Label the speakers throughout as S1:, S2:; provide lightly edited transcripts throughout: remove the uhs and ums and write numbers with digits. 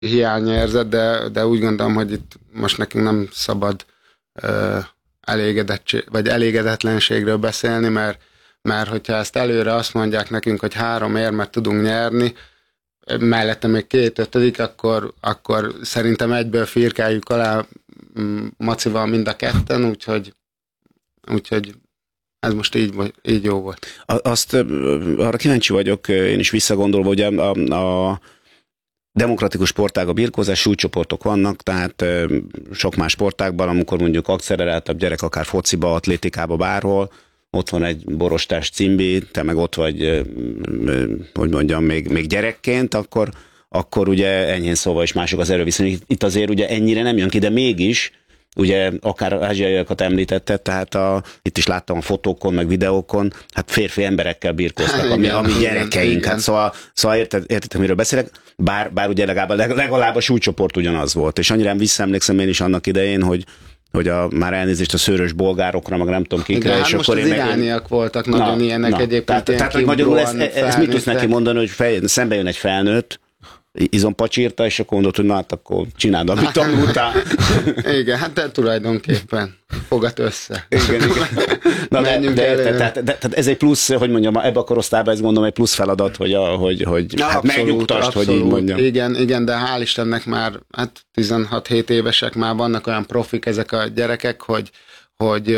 S1: hiányérzet, de úgy gondolom, hogy itt most nekünk nem szabad vagy elégedetlenségről beszélni, mert hogyha ezt előre azt mondják nekünk, hogy 3 érmet tudunk nyerni, mellette még 2/5, akkor szerintem egyből firkáljuk alá Macival mind a ketten, úgyhogy ez most így jó volt.
S2: Arra kíváncsi vagyok, én is visszagondolva, hogy a demokratikus sportág a birkózás, súlycsoportok vannak, tehát sok más sportágban, amikor mondjuk akceleráltabb gyerek, akár fociba, atlétikába, bárhol, ott van egy borostás cimbi, te meg ott vagy, hogy mondjam, még gyerekként, akkor ugye enyhén szóval is mások az erőviszony. Itt azért ugye ennyire nem jön ki, de mégis, ugye akár ázsiaiakat említetted, tehát itt is láttam a fotókon, meg videókon, hát férfi emberekkel birkóztak, ami gyerekeink. Hát szóval érted, miről beszélek, bár ugye legalább a súlycsoport ugyanaz volt. És annyira visszaemlékszem én is annak idején, hogy már elnézést a szőrös bolgárokra, meg nem tudom kikre.
S1: És most akkor az irániak voltak nagyon ilyenek egyébként.
S2: Tehát magyarul ez mit tudsz neki mondani, hogy szembe jön egy felnőtt, izompacsírta, és akkor mondod, hogy na hát akkor csináld, amit tanultál.
S1: Igen, hát de tulajdonképpen fogad össze.
S2: Igen. Na tehát ez egy plusz, hogy mondjam, ebbe a korosztályban ezt gondolom egy plusz feladat, hogy hát megnyugtasd, hogy így mondjam.
S1: Igen, de hál' Istennek már 16-7 évesek már vannak olyan profik ezek a gyerekek, hogy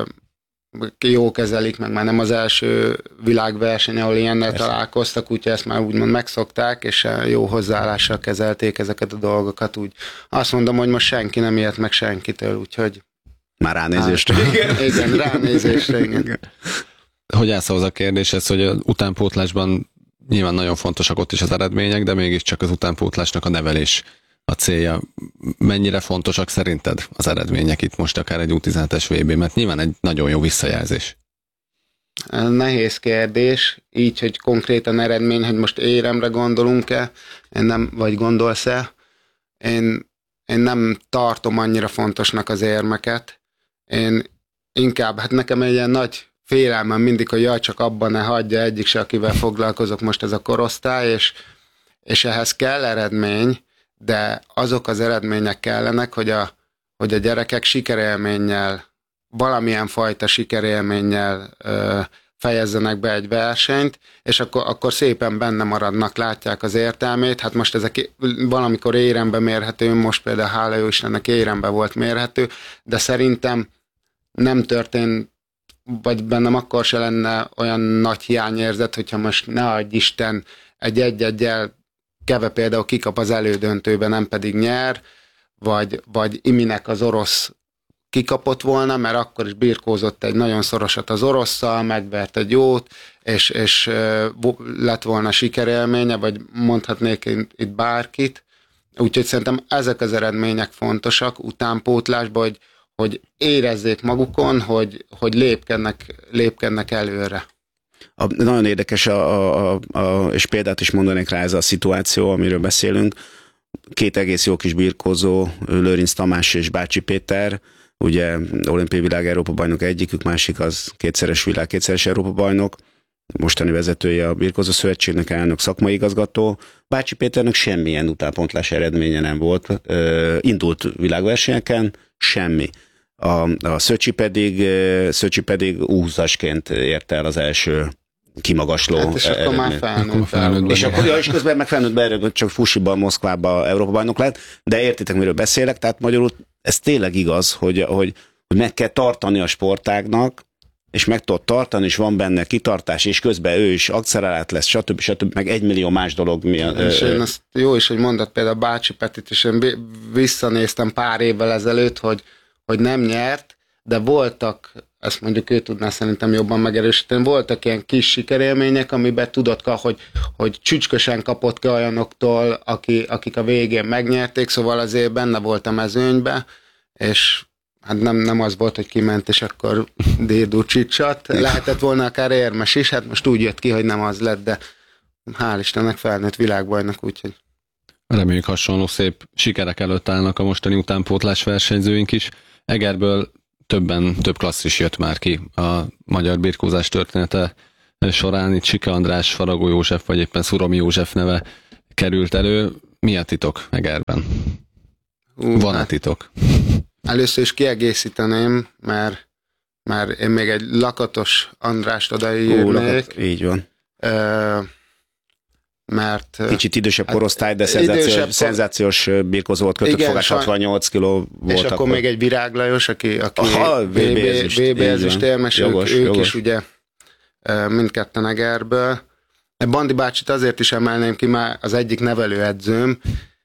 S1: jó kezelik, meg már nem az első világverseny, ahol ilyennel találkoztak, úgyhogy ezt már úgymond megszokták, és jó hozzáállással kezelték ezeket a dolgokat. Úgy azt mondom, hogy most senki nem ilyet meg senkitől, úgyhogy...
S2: Már ránézésre.
S1: Igen, ránézésre, igen.
S3: Hogy állsz ahhoz a kérdéshez, hogy az utánpótlásban nyilván nagyon fontosak ott is az eredmények, de mégiscsak az utánpótlásnak a nevelés a célja. Mennyire fontosak szerinted az eredmények itt most akár egy U17-es VB, mert nyilván egy nagyon jó visszajelzés.
S1: Nehéz kérdés, így, hogy konkrétan eredmény, hogy most éremre gondolunk-e, vagy gondolsz-e. Én nem tartom annyira fontosnak az érmeket. Én inkább, hát nekem egy ilyen nagy félelmem mindig, hogy jaj, csak abban ne hagyja egyik se, akivel foglalkozok most ez a korosztály, és ehhez kell eredmény, de azok az eredmények kellenek, hogy a gyerekek sikerélménnyel, valamilyen fajta sikerélménnyel fejezzenek be egy versenyt, és akkor szépen benne maradnak, látják az értelmét. Hát most ezek valamikor érembe mérhető, most például hála jó Istennek érembe volt mérhető, de szerintem nem történt, vagy bennem akkor se lenne olyan nagy hiányérzet, hogyha most ne adj Isten egy-egyel Keve például kikap az elődöntőben, nem pedig nyer, vagy Iminek az orosz kikapott volna, mert akkor is birkózott egy nagyon szorosat az orosszal, megvert egy jót, és lett volna sikerélménye, vagy mondhatnék itt bárkit. Úgyhogy szerintem ezek az eredmények fontosak utánpótlásban, hogy érezzék magukon, hogy lépkednek előre.
S2: Nagyon érdekes, és példát is mondanék rá ez a szituáció, amiről beszélünk. 2 egész jó kis birkózó, Lőrinc Tamás és Bácsi Péter, ugye olimpiai világ Európa bajnok egyikük, másik az 2-szeres világ, 2-szeres Európa bajnok, mostani vezetője a Birkózó Szövetségnek, elnök szakmai igazgató. Bácsi Péternek semmilyen utánpótlás eredménye nem volt. Indult világversenyeken, semmi. A Szöcsi pedig U20-asként érte el az első kimagasló.
S1: Hát és akkor már felnőtt.
S2: És akkor és közben meg felnőtt be, csak Fusiban, Moszkvában Európa bajnok lett, de értitek, miről beszélek, tehát magyarul ez tényleg igaz, hogy meg kell tartani a sportágnak, és meg tudod tartani, és van benne kitartás, és közben ő is akcelerált lesz, stb. Meg 1 millió más dolog miatt.
S1: És én azt jó is, hogy mondtad például Bácsi Petit, és én visszanéztem pár évvel ezelőtt, hogy nem nyert, de voltak, ezt mondjuk ő tudná szerintem jobban megerősíteni, voltak ilyen kis sikerélmények, amiben tudod, hogy csücskösen kapott ki olyanoktól, akik a végén megnyerték, szóval azért benne volt a mezőnybe, és hát nem az volt, hogy kiment, és akkor Dérdú csicsat. Lehetett volna akár érmes is, hát most úgy jött ki, hogy nem az lett, de hál' Istennek felnőtt világbajnok, úgyhogy.
S3: Reméljük hasonló szép sikerek előtt állnak a mostani utánpótlás versenyzőink is. Egerből több klasszis jött már ki a magyar birkózás története során. Itt Sike András, Faragó József, vagy éppen Szuromi József neve került elő. Mi a titok Egerben? Van-e titok?
S1: Először is kiegészíteném, mert én még egy Lakatos Andrást odaírnék.
S2: Így van.
S1: Mert...
S2: Kicsit idősebb korosztály, de szenzációs birkózó volt, kötött fogás, 68 kiló volt.
S1: És akkor még egy Virág Lajos, aki VB ezüstérmes, ők is ugye mindketten Egerből. Bandi bácsit azért is emelném ki, már az egyik nevelőedzőm.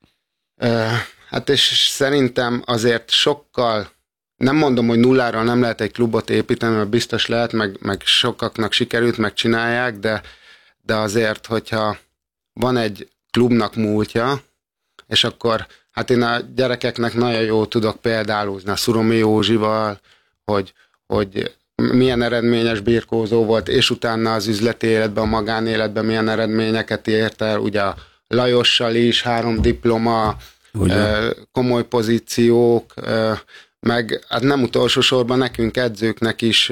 S1: Hát és szerintem azért sokkal, nem mondom, hogy nulláról nem lehet egy klubot építeni, mert biztos lehet, meg sokaknak sikerült, megcsinálják, de azért, hogyha van egy klubnak múltja, és akkor hát én a gyerekeknek nagyon jól tudok példálózni a Szuromi Józsival, hogy milyen eredményes birkózó volt, és utána az üzleti életben, a magánéletben milyen eredményeket ért el, ugye a Lajossal is, 3 diploma, komoly pozíciók, meg hát nem utolsó sorban nekünk edzőknek is,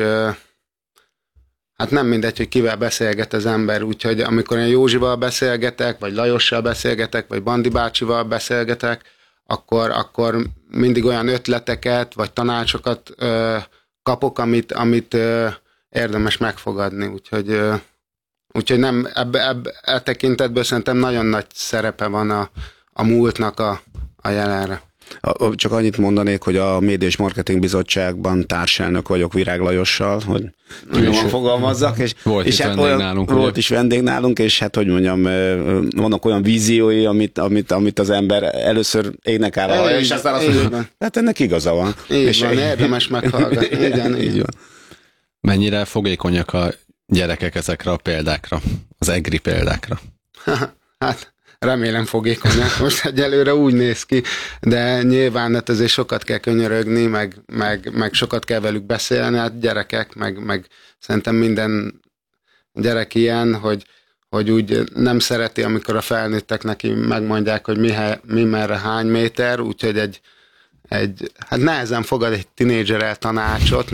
S1: hát nem mindegy, hogy kivel beszélget az ember, úgyhogy amikor én Józsival beszélgetek, vagy Lajossal beszélgetek, vagy Bandi bácsival beszélgetek, akkor mindig olyan ötleteket, vagy tanácsokat kapok, amit érdemes megfogadni, úgyhogy nem, e tekintetből szerintem nagyon nagy szerepe van a múltnak a jelenre.
S2: Csak annyit mondanék, hogy a Média és Marketing Bizottságban társelnök vagyok Virág Lajossal, hogy jól fogalmazzak, és hát volt is vendég nálunk, és hát hogy mondjam, vannak olyan víziói, amit az ember először énekel a haja, és aztán azt mondja, hát ennek igaza van.
S1: Így van, érdemes meghallgatni. Igen, így van.
S3: Mennyire fogékonyak a gyerekek ezekre a példákra, az egri példákra?
S1: Hát remélem fogékonyak, most egyelőre úgy néz ki, de nyilván hát azért sokat kell könyörögni, meg sokat kell velük beszélni, hát gyerekek, meg szerintem minden gyerek ilyen, hogy úgy nem szereti, amikor a felnőttek neki megmondják, hogy mi merre hány méter, úgyhogy hát nehezen fogad egy tinédzser el tanácsot,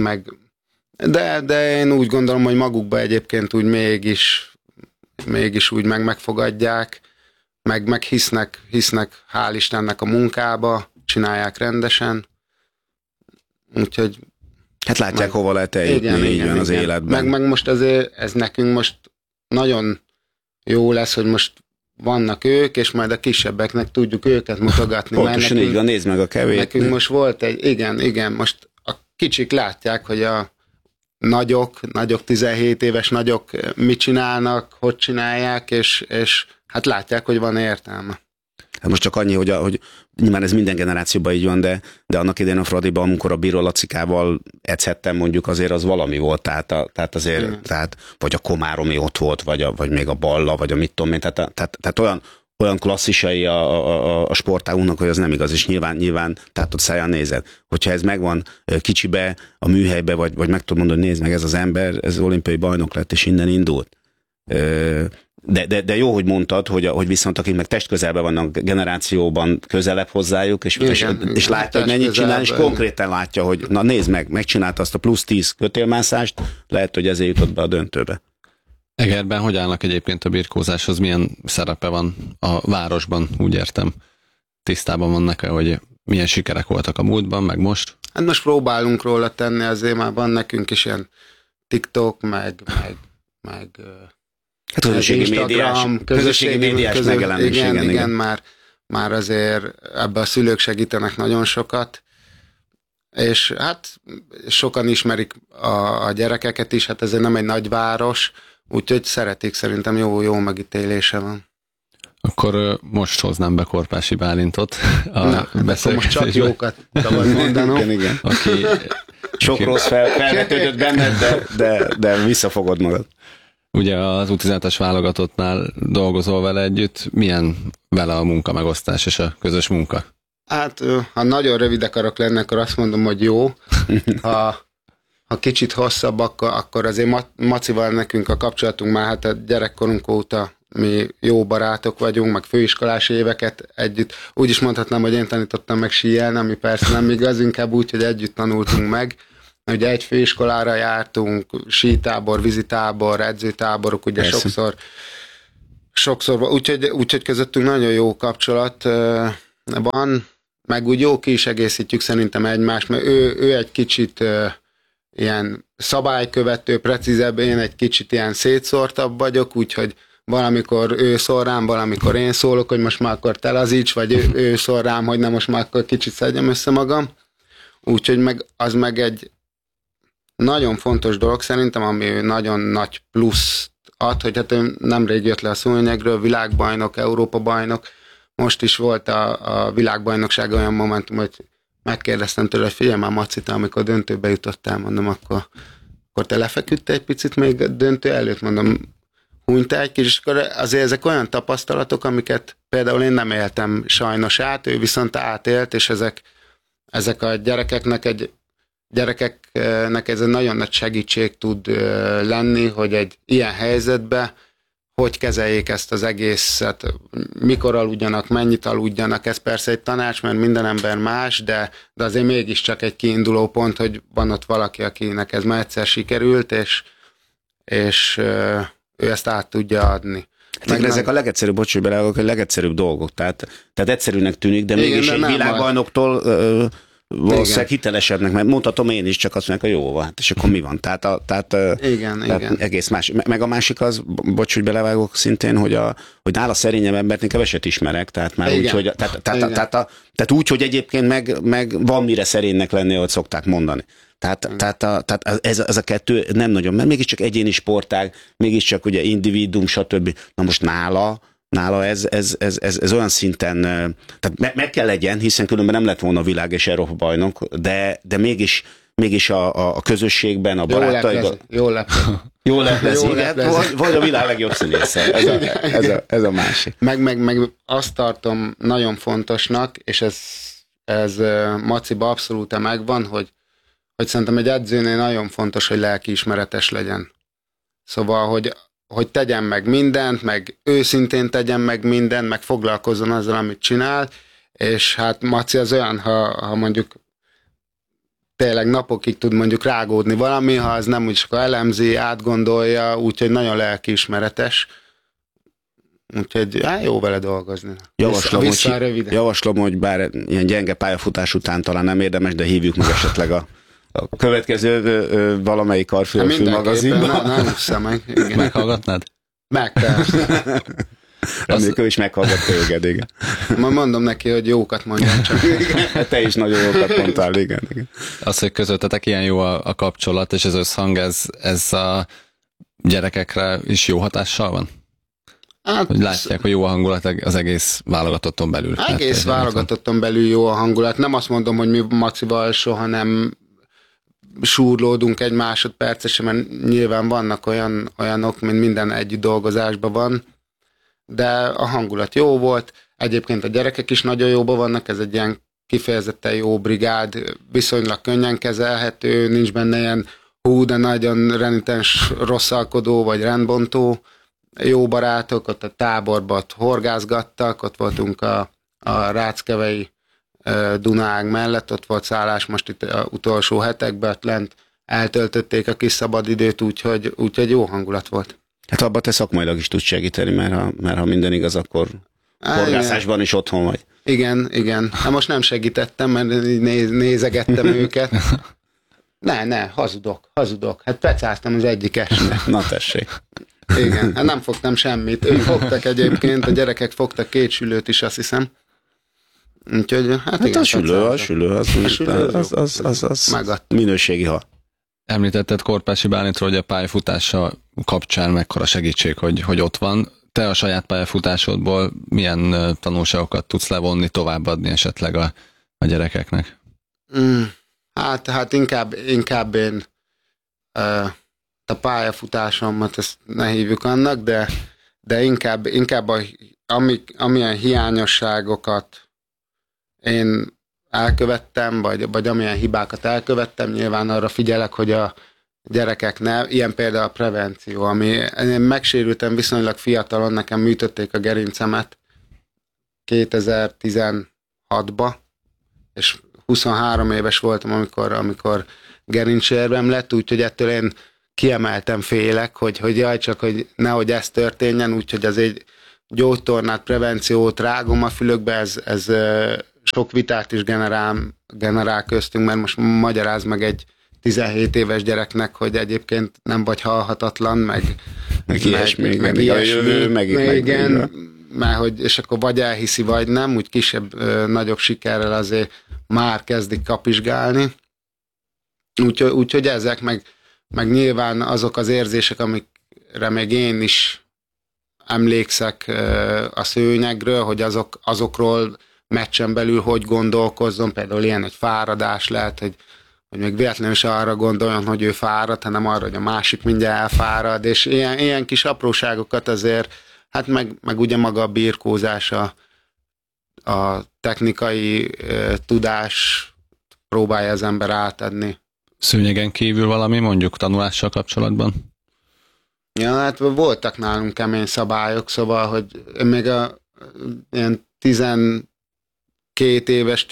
S1: de én úgy gondolom, hogy magukba egyébként úgy mégis úgy megfogadják, meg hisznek, hál' Istennek a munkába, csinálják rendesen, úgyhogy...
S2: Hát látják, hova lehet eljutni így van az életben.
S1: Meg most azért ez nekünk most nagyon jó lesz, hogy most vannak ők, és majd a kisebbeknek tudjuk őket mutogatni.
S2: Pontosan így van, nézd meg a kevét.
S1: Nekünk most volt igen, most a kicsik látják, hogy a nagyok 17 éves nagyok mit csinálnak, hogy csinálják, és hát látják, hogy van értelme.
S2: Hát most csak annyi, hogy nyilván ez minden generációban így van, de annak idején a Fradiban, amikor a Bíró Lacikával edzhettem, mondjuk azért az valami volt, tehát azért, vagy a Komáromi ott volt, vagy még a Balla, vagy a mit tudom én, tehát olyan klasszisai a sportágunknak, hogy az nem igaz, és nyilván tehát ott száján nézed. Hogyha ez megvan kicsibe, a műhelybe, vagy meg tudod mondani, hogy nézd meg, ez az ember, ez olimpiai bajnok lett, és innen indult. De jó, hogy mondtad, hogy viszont akik meg testközelben vannak generációban közelebb hozzájuk, és látja, hogy mennyit csinál, és konkrétan látja, hogy na nézd meg, megcsinálta azt a plusz 10 kötélmászást, lehet, hogy ezért jutott be a döntőbe.
S3: Egerben hogy állnak egyébként a birkózáshoz? Milyen szerepe van a városban, úgy értem? Tisztában vannak-e, hogy milyen sikerek voltak a múltban, meg most?
S1: Hát most próbálunk róla tenni, azért már van nekünk is ilyen TikTok, meg
S2: hát közösségi médiás megjelenés.
S1: Igen, már azért ebbe a szülők segítenek nagyon sokat, és hát sokan ismerik a gyerekeket is, hát ezért nem egy nagy város, úgyhogy szeretik, szerintem jó megítélése van.
S3: Akkor most hoznám be Korpási Bálintot a beszélgetésbe.
S1: Most csak jókat szabad mondanom.
S2: Igen. Sok rossz felvetődött benned, de visszafogod magad.
S3: Ugye az U17-es válogatottnál dolgozol vele együtt, milyen vele a munkamegosztás és a közös munka?
S1: Hát, ha nagyon rövid akarok lenni, akkor azt mondom, hogy jó. Ha kicsit hosszabb, akkor azért Macival nekünk a kapcsolatunk már hát a gyerekkorunk óta mi jó barátok vagyunk, meg főiskolás éveket együtt. Úgy is mondhatnám, hogy én tanítottam meg síelni, ami persze nem igaz, inkább úgy, hogy együtt tanultunk meg. Ugye egy főiskolára jártunk, sítábor, vízitábor, edzőtáborok, ugye persze. Sokszor sokszor, úgyhogy közöttünk nagyon jó kapcsolat van, meg úgy jó ki is egészítjük szerintem egymást, mert ő egy kicsit ilyen szabálykövető, precízebb, én egy kicsit ilyen szétszórtabb vagyok, úgyhogy valamikor ő szól rám, valamikor én szólok, hogy most már akkor te lazíts, vagy ő szól rám, hogy nem most már akkor kicsit szedjem össze magam. Úgyhogy az meg egy nagyon fontos dolog szerintem, ami nagyon nagy plusz ad, hogy hát ő nemrég jött le a szúnyegről, világbajnok, Európa-bajnok, most is volt a világbajnokság olyan momentum, hogy megkérdeztem tőle, hogy figyelj már Maci, te amikor döntőbe jutottál, mondom, akkor te lefeküdte egy picit még a döntő előtt, mondom, hunytál egy kis, és akkor azért ezek olyan tapasztalatok, amiket például én nem éltem sajnos át, ő viszont átélt, és ezek a gyerekeknek ez egy nagyon nagy segítség tud lenni, hogy egy ilyen helyzetben hogy kezeljék ezt az egészet, mikor aludjanak, mennyit aludjanak, ez persze egy tanács, mert minden ember más, de azért mégiscsak egy kiinduló pont, hogy van ott valaki, akinek ez már egyszer sikerült, és ő ezt át tudja adni.
S2: Meg ezek a legegyszerűbb, a legegyszerűbb dolgok, tehát egyszerűnek tűnik, de mégis egy világbajnoktól valószínűleg hitelesebbnek, mert mondhatom én is, csak azt mondják, hogy jó van, és akkor mi van? Tehát
S1: igen.
S2: egész más. Meg a másik az, bocs, hogy belevágok szintén, hogy nála szerényebb embert én keveset ismerek, tehát már úgy, hogy, tehát úgy, hogy egyébként meg van mire szerénynek lenni, ahogy szokták mondani. Tehát ez a kettő nem nagyon, mert mégiscsak egyéni sportág, mégiscsak ugye individuum, stb. Na most nála ez olyan szinten, tehát meg kell legyen, hiszen különben nem lett volna a világ és Európa bajnok, de mégis a közösségben, a barátaival. Jól leplez, igen, vagy a világ legjobb színésze. Ez a másik.
S1: Meg azt tartom nagyon fontosnak, és ez Maciba abszolút megvan, hogy szerintem egy edzőnél nagyon fontos, hogy lelkiismeretes legyen. Szóval, hogy tegyen meg mindent, meg őszintén tegyen meg mindent, meg foglalkozzon azzal, amit csinál, és hát Maci az olyan, ha mondjuk tényleg napokig tud mondjuk rágódni valami, ha az nem úgy csak elemzi, átgondolja, úgyhogy nagyon lelkiismeretes. Úgyhogy jó vele dolgozni.
S2: Javaslom, hogy bár ilyen gyenge pályafutás után talán nem érdemes, de hívjuk meg esetleg a következő valamelyik Karfilm magazinban.
S1: Nem hiszem meg. Igen.
S3: Meghallgatnád?
S1: Meg, persze.
S2: Reméljük, ő is meghallgat téged, igen.
S1: Majd mondom neki, hogy jókat mondjam csak.
S2: Te is nagyon jókat mondtál, igen.
S3: Az, hogy közöttetek ilyen jó a kapcsolat, és az összhang, ez a gyerekekre is jó hatással van?
S1: Hát,
S3: hogy látják, hogy jó a hangulat az egész válogatotton belül.
S1: Egész válogatotton belül jó a hangulat. Nem azt mondom, hogy mi Macival soha nem súrlódunk egy másodpercesen, mert nyilván vannak olyanok, mint minden együtt dolgozásban van, de a hangulat jó volt. Egyébként a gyerekek is nagyon jóban vannak, ez egy ilyen kifejezetten jó brigád, viszonylag könnyen kezelhető, nincs benne ilyen de nagyon renitens rosszalkodó vagy rendbontó. Jó barátok, ott a táborban ott horgászgattak, ott voltunk a Ráckevei Dunág mellett, ott volt szállás most itt az utolsó hetekben, ott lent eltöltötték a kis szabadidőt, úgyhogy jó hangulat volt.
S2: Hát abban te szakmailag is tudsz segíteni, mert ha minden igaz, akkor horgászásban is otthon vagy.
S1: Igen. Hát most nem segítettem, mert nézegettem őket. Ne, hazudok. Hát pecáztam az egyik este.
S2: Na tessék.
S1: Igen, hát nem fogtam semmit. Ők fogtak egyébként, a gyerekek fogtak 2 sülőt is, azt hiszem. Úgyhogy, hát igen,
S2: a sülő az minőségi hal.
S3: Említetted Korpási Bálintról, hogy a pályafutása kapcsán mekkora segítség, hogy ott van. Te a saját pályafutásodból milyen tanulságokat tudsz levonni, továbbadni esetleg a gyerekeknek?
S1: Hát inkább én a pályafutásomat, ezt ne hívjuk annak, de inkább amilyen hiányosságokat én elkövettem, vagy amilyen hibákat elkövettem, nyilván arra figyelek, hogy a gyerekek ne, ilyen például a prevenció, ami én megsérültem viszonylag fiatalon, nekem műtötték a gerincemet 2016-ba, és 23 éves voltam, amikor gerincsérvem lett, úgyhogy ettől én kiemeltem félek, hogy jaj, csak hogy nehogy ez történjen, úgyhogy gyógytornát, prevenciót rágom a fülökbe, ez sok vitát is generál köztünk, mert most magyaráz meg egy 17 éves gyereknek, hogy egyébként nem vagy halhatatlan, meg
S2: ilyesmi,
S1: mert hogy, és akkor vagy elhiszi, vagy nem, úgy kisebb, nagyobb sikerrel azért már kezdik kapizsgálni. Úgyhogy ezek, meg nyilván azok az érzések, amikre még én is emlékszek a szőnyegről, hogy azokról meccsen belül hogy gondolkozzon, például ilyen egy fáradás lehet, hogy még véletlenül is arra gondoljon, hogy ő fárad, hanem arra, hogy a másik mindjárt elfárad, és ilyen kis apróságokat azért, hát meg ugye maga a birkózás, a technikai tudás próbálja az ember átadni.
S3: Szőnyegen kívül valami, mondjuk tanulással kapcsolatban?
S1: Ja, hát voltak nálunk kemény szabályok, szóval, hogy még ilyen 12 éves,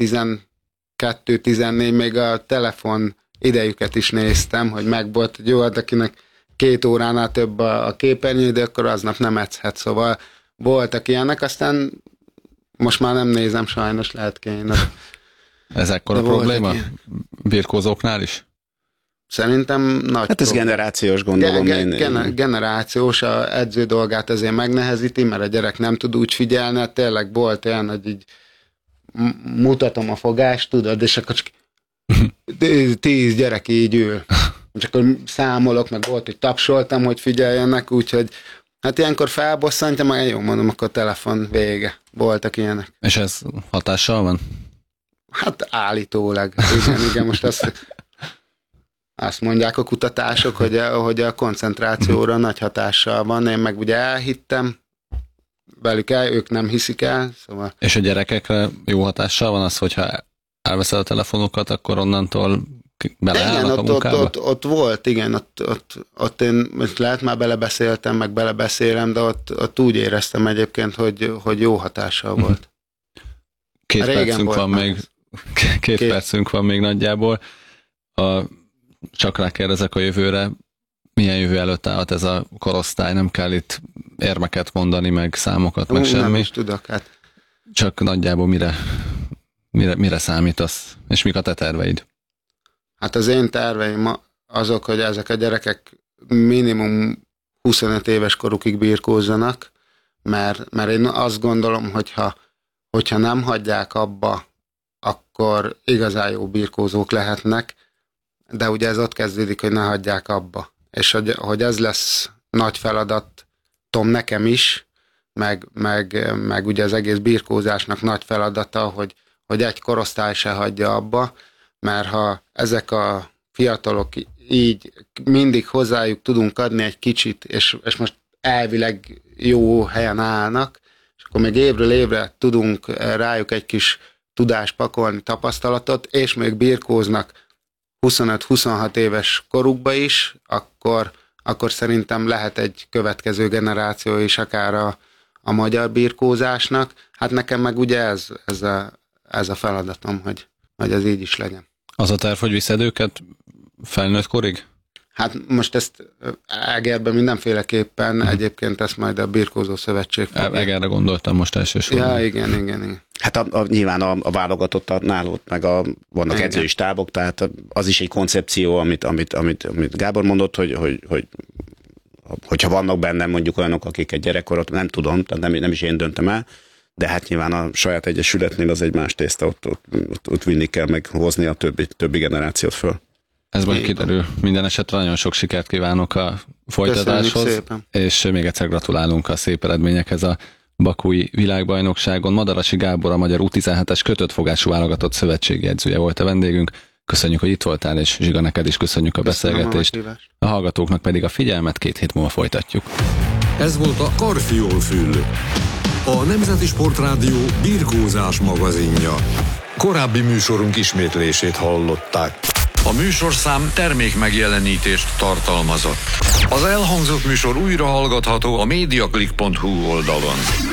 S1: 12-14 még a telefon idejüket is néztem, hogy megvolt, hogy jó, akinek 2 óránál több a képernyő, de akkor aznap nem edzhet, szóval voltak ilyenek, aztán most már nem nézem, sajnos lehet kéne.
S3: Ez ekkora probléma? Birkózóknál is?
S1: Szerintem nagy
S2: hát ez generációs, gondolom
S1: generációs, a edző dolgát ezért megnehezíti, mert a gyerek nem tud úgy figyelni, hát tényleg volt olyan, hogy így mutatom a fogást, tudod, és akkor csak 10 gyerek így ül. És akkor számolok, meg volt, hogy tapsoltam, hogy figyeljenek, úgyhogy hát ilyenkor felbosszantja, meg jó, mondom, akkor telefon vége. Voltak ilyenek.
S3: És ez hatással van?
S1: Hát állítólag. Igen, most azt mondják a kutatások, hogy a koncentrációra nagy hatással van. Én meg ugye elhittem velük ők nem hiszik el. Szóval... És
S3: a gyerekekre jó hatással van az, hogyha elveszed a telefonokat, akkor onnantól beleállnak a munkába?
S1: Ott volt, igen, ott én lehet már belebeszéltem, meg belebeszélem, de ott úgy éreztem egyébként, hogy jó hatással volt.
S3: Két percünk van még nagyjából. Csak rákérdezek a jövőre, milyen jövő előtt állhat ez a korosztály, nem kell itt érmeket mondani, meg számokat, meg semmi.
S1: Nem is tudok, hát.
S3: Csak nagyjából mire számítasz, és mik a te terveid?
S1: Hát az én terveim azok, hogy ezek a gyerekek minimum 25 éves korukig birkózzanak, mert én azt gondolom, hogyha nem hagyják abba, akkor igazán jó birkózók lehetnek, de ugye ez ott kezdődik, hogy ne hagyják abba. És hogy ez lesz nagy feladatom nekem is, meg ugye az egész birkózásnak nagy feladata, hogy egy korosztály se hagyja abba, mert ha ezek a fiatalok így mindig hozzájuk tudunk adni egy kicsit, és most elvileg jó helyen állnak, és akkor még évről évre tudunk rájuk egy kis tudást pakolni, tapasztalatot, és még birkóznak 25-26 éves korukba is, akkor szerintem lehet egy következő generáció is akár a magyar birkózásnak. Hát nekem meg ugye ez a feladatom, hogy ez így is legyen.
S3: Az a terv, hogy viszed őket felnőtt korig?
S1: Hát most ezt Egerben mindenféleképpen, egyébként ezt majd a Birkózó Szövetség fogja.
S3: Egerre gondoltam most elsősorban.
S1: Ja, igen.
S2: Hát nyilván a válogatott náluk, meg vannak edzői stábok, tehát az is egy koncepció, amit Gábor mondott, hogyha vannak bennem mondjuk olyanok, akik egy gyerekkorot, nem tudom, tehát nem is én döntöm el, de hát nyilván a saját egyesületnél az egy más tészta, ott vinni kell meghozni a többi generációt föl.
S3: Ez majd kiderül. Minden esetre nagyon sok sikert kívánok a folytatáshoz, és még egyszer gratulálunk a szép eredményekhez a bakui világbajnokságon. Madarasi Gábor, a magyar U17-es kötött fogású válogatott szövetségi edzője volt a vendégünk. Köszönjük, hogy itt voltál, és Zsiga, neked is köszönjük a beszélgetést. A hallgatóknak pedig a figyelmet, 2 hét múlva folytatjuk.
S4: Ez volt a Karfiol-fül, a Nemzeti Sportrádió birkózás magazinja. Korábbi műsorunk ismétlését hallották. A műsorszám termékmegjelenítést tartalmazott. Az elhangzott műsor újra hallgatható a mediaclick.hu oldalon.